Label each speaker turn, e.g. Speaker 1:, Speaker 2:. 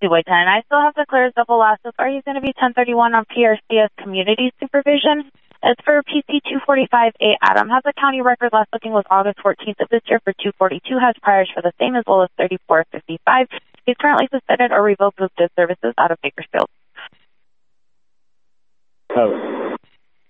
Speaker 1: 2-way 10. I still have to clear his double last. So far, he's going to be 1031 on PRCS community supervision. It's for PC 245A Adam. Has a county record. Last looking was August 14th of this year for 242. Has priors for the same as well as 3455. He's currently suspended or revoked with good services out of Bakersfield.
Speaker 2: Oh.